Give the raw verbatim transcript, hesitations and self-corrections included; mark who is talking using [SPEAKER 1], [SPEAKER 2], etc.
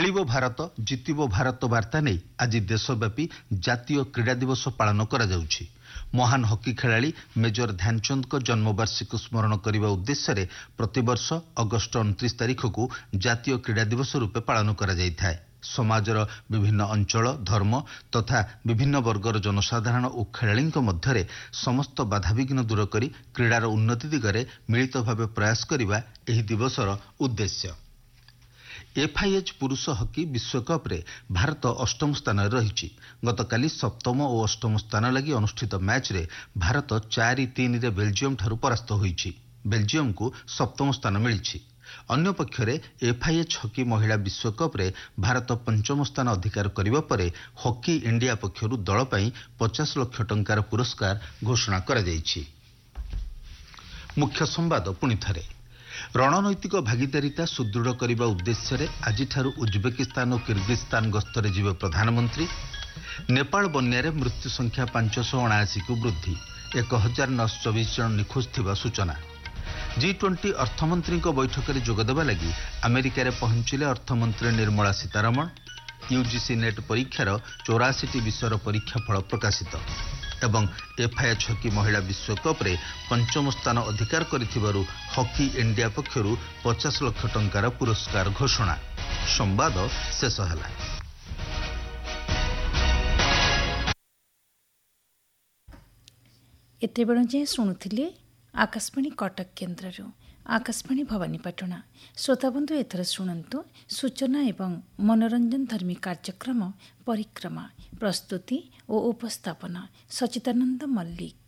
[SPEAKER 1] ଖେଳିବ ଭାରତ ଜିତିବ ଭାରତ ବାର୍ତ୍ତା ନେଇ ଆଜି ଦେଶବ୍ୟାପୀ ଜାତୀୟ କ୍ରୀଡ଼ା ଦିବସ ପାଳନ କରାଯାଉଛି। ମହାନ ହକି ଖେଳାଳି ମେଜର ଧ୍ୟାନଚନ୍ଦଙ୍କ ଜନ୍ମବାର୍ଷିକୀ ସ୍ମରଣ କରିବା ଉଦ୍ଦେଶ୍ୟରେ ପ୍ରତିବର୍ଷ ଅଗଷ୍ଟ ଅଣତିରିଶ ତାରିଖକୁ ଜାତୀୟ କ୍ରୀଡ଼ା ଦିବସ ରୂପେ ପାଳନ କରାଯାଇଥାଏ। ସମାଜର ବିଭିନ୍ନ ଅଞ୍ଚଳ ଧର୍ମ ତଥା ବିଭିନ୍ନ ବର୍ଗର ଜନସାଧାରଣ ଓ ଖେଳାଳିଙ୍କ ମଧ୍ୟରେ ସମସ୍ତ ବାଧାବିଘ୍ନ ଦୂର କରି କ୍ରୀଡ଼ାର ଉନ୍ନତି ଦିଗରେ ମିଳିତ ଭାବେ ପ୍ରୟାସ କରିବା ଏହି ଦିବସର ଉଦ୍ଦେଶ୍ୟ। ଏଫ୍ଆଇଏଚ୍ ପୁରୁଷ ହକି ବିଶ୍ୱକପ୍ରେ ଭାରତ ଅଷ୍ଟମ ସ୍ଥାନରେ ରହିଛି। ଗତକାଲି ସପ୍ତମ ଓ ଅଷ୍ଟମ ସ୍ଥାନ ଲାଗି ଅନୁଷ୍ଠିତ ମ୍ୟାଚ୍ରେ ଭାରତ ଚାରି ତିନିରେ ବେଲଜିୟମଠାରୁ ପରାସ୍ତ ହୋଇଛି। ବେଲଜିୟମକୁ ସପ୍ତମ ସ୍ଥାନ ମିଳିଛି। ଅନ୍ୟପକ୍ଷରେ ଏଫ୍ଆଇଏଚ୍ ହକି ମହିଳା ବିଶ୍ୱକପ୍ରେ ଭାରତ ପଞ୍ଚମ ସ୍ଥାନ ଅଧିକାର କରିବା ପରେ ହକି ଇଣ୍ଡିଆ ପକ୍ଷରୁ ଦଳ ପାଇଁ ପଚାଶ ଲକ୍ଷ ଟଙ୍କାର ପୁରସ୍କାର ଘୋଷଣା କରାଯାଇଛି। ମୁଖ୍ୟ ସମ୍ବାଦ ପୁଣିଥରେ। ରଣନୈତିକ ଭାଗିଦାରିତା ସୁଦୃଢ଼ କରିବା ଉଦ୍ଦେଶ୍ୟରେ ଆଜିଠାରୁ ଉଜବେକିସ୍ତାନ ଓ କିର୍ଗିସ୍ତାନ ଗସ୍ତରେ ଯିବେ ପ୍ରଧାନମନ୍ତ୍ରୀ। ନେପାଳ ବନ୍ୟାରେ ମୃତ୍ୟୁ ସଂଖ୍ୟା ପାଞ୍ଚଶହ ଅଣାଅଶୀକୁ ବୃଦ୍ଧି, ଏକ ହଜାର ନଅଶହ ଚବିଶ ଜଣ ନିଖୋଜ ଥିବା ସୂଚନା। ଜି ଟ୍ୱେଣ୍ଟି ଅର୍ଥମନ୍ତ୍ରୀଙ୍କ ବୈଠକରେ ଯୋଗଦେବା ଲାଗି ଆମେରିକାରେ ପହଞ୍ଚିଲେ ଅର୍ଥମନ୍ତ୍ରୀ ନିର୍ମଳା ସୀତାରମଣ। ୟୁଜିସି ନେଟ୍ ପରୀକ୍ଷାର ଚଉରାଶୀଟି ବିଷୟର ପରୀକ୍ଷାଫଳ ପ୍ରକାଶିତ ଏବଂ ଏଫ୍ଆଇଏଚ୍ ହକି ମହିଳା ବିଶ୍ୱକପ୍ରେ ପଞ୍ଚମ ସ୍ଥାନ ଅଧିକାର କରିଥିବାରୁ ହକି ଇଣ୍ଡିଆ ପକ୍ଷରୁ ପଚାଶ ଲକ୍ଷ ଟଙ୍କାର ପୁରସ୍କାର ଘୋଷଣା। ସମ୍ବାଦ ଶେଷ ହେଲା।
[SPEAKER 2] ଏତେବେଳ ଯାଏଁ ଶୁଣୁଥିଲେ ଆକାଶବାଣୀ କଟକ କେନ୍ଦ୍ରରୁ ଆକାଶବାଣୀ ଭବାନୀପାଟଣା। ଶ୍ରୋତାବନ୍ଧୁ ଏଥର ଶୁଣନ୍ତୁ ସୂଚନା ଏବଂ ମନୋରଞ୍ଜନ ଧର୍ମୀ କାର୍ଯ୍ୟକ୍ରମ ପରିକ୍ରମା। ପ୍ରସ୍ତୁତି ଓ ଉପସ୍ଥାପନା ସଚିଦାନନ୍ଦ ମଲ୍ଲିକ।